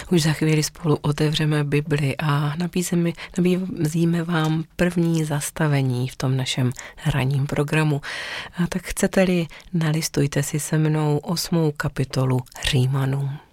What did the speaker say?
Už za chvíli spolu otevřeme Bibli a nabízíme vám první zastavení v tom našem ranním programu. A tak chcete-li, nalistujte si se mnou 8. kapitolu Římanům.